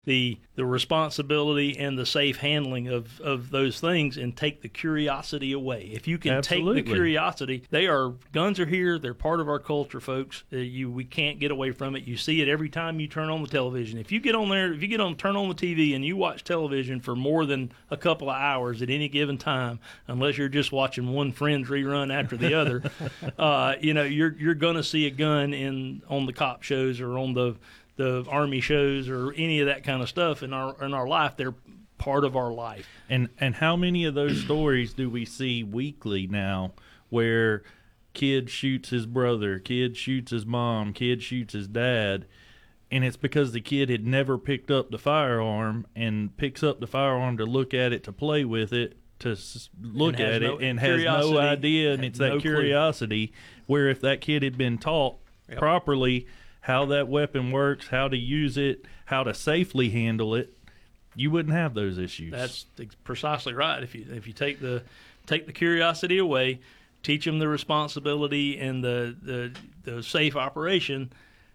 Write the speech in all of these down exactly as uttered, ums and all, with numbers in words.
the the responsibility and the safe handling of, of those things and take the curiosity away. If you can Absolutely. take the curiosity, they are guns are here. They're part of our culture, folks. Uh, you we can't get away from it. You see it every time you turn on the television. If you get on there, if you get on turn on the T V and you watch television for more than a couple of hours at any given time, unless you're just watching one Friends rerun after the other, uh, you know you're you're going to see a gun in on the cop shows or on the the Army shows or any of that kind of stuff in our in our life. They're part of our life. And and how many of those stories do we see weekly now where kid shoots his brother, kid shoots his mom, kid shoots his dad, and it's because the kid had never picked up the firearm and picks up the firearm to look at it, to play with it, to s- look at no it, and has no idea, and it's that no clue. curiosity where if that kid had been taught Yep. properly how that weapon works, how to use it, how to safely handle it, you wouldn't have those issues. That's ex- precisely right. If you if you take the take the curiosity away, teach them the responsibility and the the, the safe operation.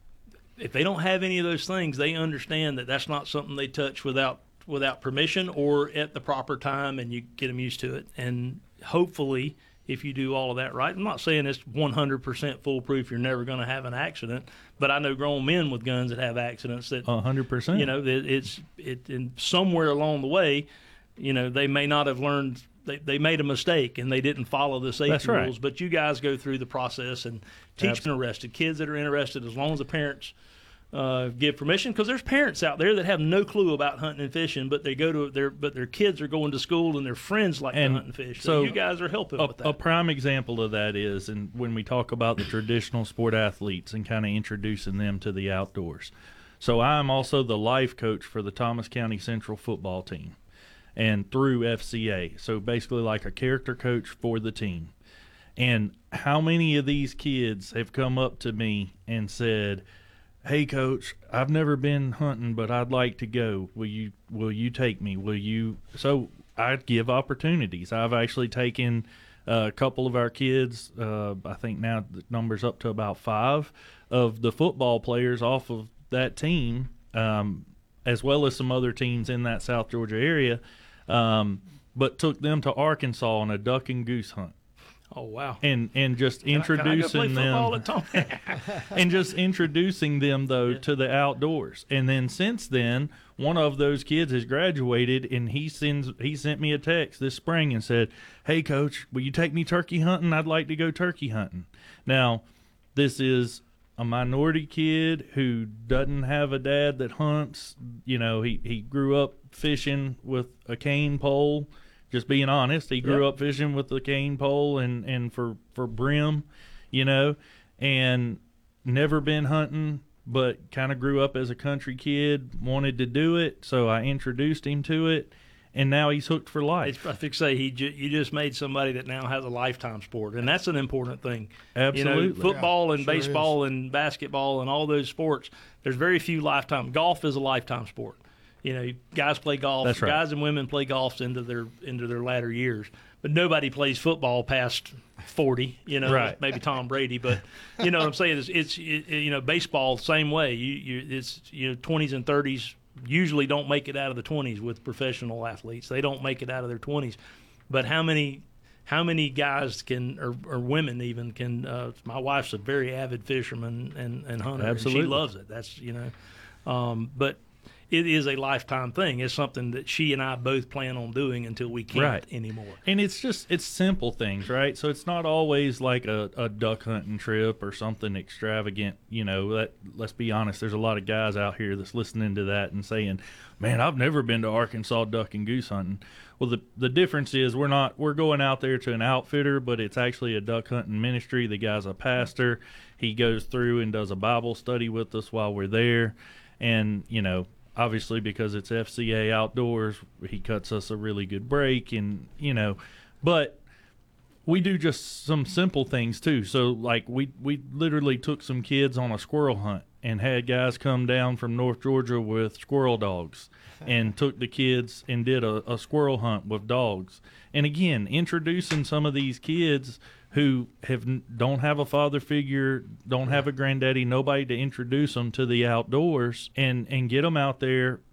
If they don't have any of those things, they understand that that's not something they touch without without permission or at the proper time, and you get them used to it. And hopefully, if you do all of that right, I'm not saying it's one hundred percent foolproof. You're never going to have an accident, but I know grown men with guns that have accidents that one hundred percent. you know, it, it's it and somewhere along the way, you know, they may not have learned. They, they made a mistake and they didn't follow the safety That's right. rules. But you guys go through the process and teach Absolutely. interested kids that are interested, as long as the parents uh, give permission. Because there's parents out there that have no clue about hunting and fishing, but they go to their but their kids are going to school and their friends like And to hunt and fish. So, so you guys are helping A, with that. a prime example of that is, and when we talk about the traditional sport athletes and kind of introducing them to the outdoors. So I'm also the life coach for the Thomas County Central football team, and through F C A. So basically like a character coach for the team. And how many of these kids have come up to me and said, "Hey coach, I've never been hunting, but I'd like to go. Will you will you take me? Will you?" So I give opportunities. I've actually taken uh, a couple of our kids, uh, I think now the number's up to about five of the football players off of that team, um, as well as some other teams in that South Georgia area, um, but took them to Arkansas on a duck and goose hunt. Oh wow! And and just Can I- can I go introducing play football them, at Tom- and just introducing them though Yeah. to the outdoors. And then since then, one of those kids has graduated, and he sends he sent me a text this spring and said, "Hey coach, will you take me turkey hunting? I'd like to go turkey hunting." Now, this is a minority kid who doesn't have a dad that hunts. You know, he he grew up fishing with a cane pole. Just being honest, he grew Yep. up fishing with the cane pole and, and for, for brim, you know, and never been hunting, but kind of grew up as a country kid, wanted to do it, so I introduced him to it, and now he's hooked for life. It's, I think say he ju- you just made somebody that now has a lifetime sport, and that's an important thing. Absolutely. You know, football Yeah, and sure baseball and basketball and all those sports. There's very few lifetime. Golf is a lifetime sport. You know, guys play golf. That's right. Guys and women play golf into their into their latter years, but nobody plays football past forty. You know, Right. maybe Tom Brady, but you know what I'm saying. It's, it's it, you know, baseball same way. You you it's you know twenties and thirties usually don't make it out of the twenties with professional athletes. They don't make it out of their twenties. But how many how many guys can or, or women even can? Uh, my wife's a very avid fisherman and and hunter. And Absolutely. she loves it. That's you know, um, but. It is a lifetime thing. It's something that she and I both plan on doing until we can't Right. anymore. And it's just it's simple things, right? So it's not always like a, a duck hunting trip or something extravagant. You know, that let's be honest, there's a lot of guys out here that's listening to that and saying, "Man, I've never been to Arkansas duck and goose hunting." Well, the the difference is we're not we're going out there to an outfitter, but it's actually a duck hunting ministry. The guy's a pastor. He goes through and does a Bible study with us while we're there, and you know. Obviously, because it's F C A outdoors, he cuts us a really good break, and you know, but we do just some simple things too. So, like we we literally took some kids on a squirrel hunt and had guys come down from North Georgia with squirrel dogs, and took the kids and did a, a squirrel hunt with dogs. And again, introducing some of these kids who have don't have a father figure, don't have a granddaddy, nobody to introduce them to the outdoors, and and get them out there